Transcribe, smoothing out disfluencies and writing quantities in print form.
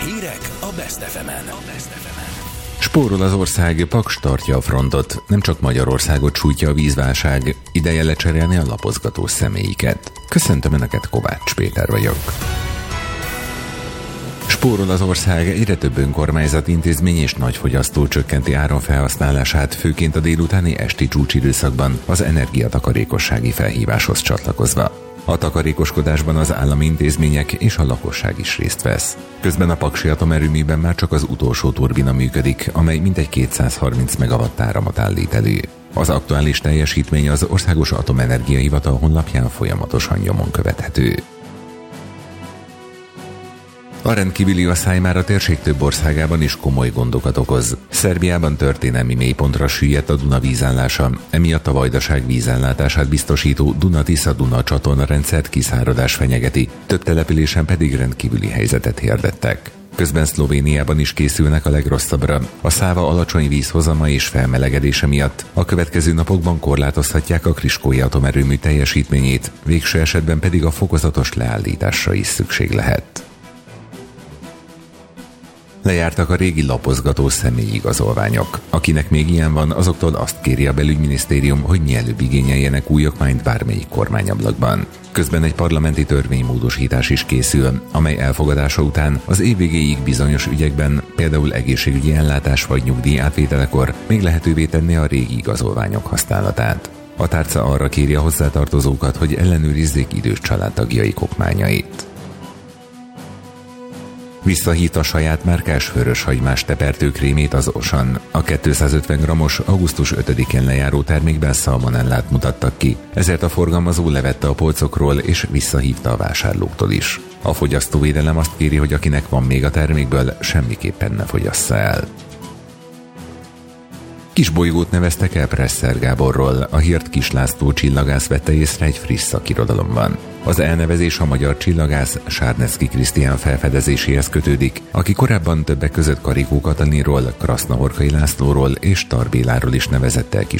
Hírek a Best FM-en. Spórol az ország, Paks tartja a frontot. Nem csak Magyarországot sújtja a vízválság, ideje lecserélni a lapozgató személyiket. Köszöntöm Önöket, Kovács Péter vagyok. Spórol az ország, egyre több önkormányzat, intézmény és nagyfogyasztó csökkenti áramfelhasználását, főként a délutáni esti csúcsidőszakban az energiatakarékossági felhíváshoz csatlakozva. A takarékoskodásban az állami intézmények és a lakosság is részt vesz. Közben a paksi atomerőműben már csak az utolsó turbina működik, amely mintegy 230 megawatt áramot állít elő. Az aktuális teljesítmény az Országos Atomenergia Hivatal honlapján folyamatosan nyomon követhető. A rendkívüli asszály már a térség több országában is komoly gondokat okoz. Szerbiában történelmi mélypontra süllyedt a Duna vízállása, emiatt a Vajdaság vízellátását biztosító Duna-Tisza-Duna csatornarendszert kiszáradás fenyegeti, több településen pedig rendkívüli helyzetet hirdettek. Közben Szlovéniában is készülnek a legrosszabbra. A Száva alacsony vízhozama és felmelegedése miatt a következő napokban korlátozhatják a Kriskói atomerőmű teljesítményét, végső esetben pedig a fokozatos leállításra is szükség lehet. Lejártak a régi lapozgató személyigazolványok. Akinek még ilyen van, azoktól azt kéri a belügyminisztérium, hogy mielőbb igényeljenek új okmányt bármelyik kormányablakban. Közben egy parlamenti törvénymódosítás is készül, amely elfogadása után az év végéig bizonyos ügyekben, például egészségügyi ellátás vagy nyugdíj átvételekor még lehetővé tenni a régi igazolványok használatát. A tárca arra kéri a hozzátartozókat, hogy ellenőrizzék idős családtagjaik okmányait. Visszahívta saját márkás vöröshagymás tepertőkrémét az Osan. A 250 g-os augusztus 5-én lejáró termékben szalmonellát mutattak ki, ezért a forgalmazó levette a polcokról és visszahívta a vásárlóktól is. A fogyasztóvédelem azt kéri, hogy akinek van még a termékből, semmiképpen ne fogyassza el. Kisbolygót neveztek el Presser Gáborról, a hírt Kiss László csillagász vette észre egy friss szakirodalomban. Az elnevezés a magyar csillagász Sárnecki Krisztián felfedezéséhez kötődik, aki korábban többek között Karikó Katalinról, Krasznahorkai Lászlóról és Tar Béláról is nevezett el